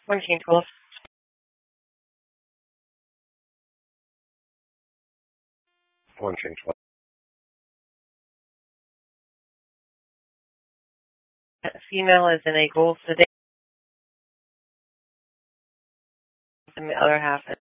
One change, Wolf. One change. Female is in a gold sedan. The other half is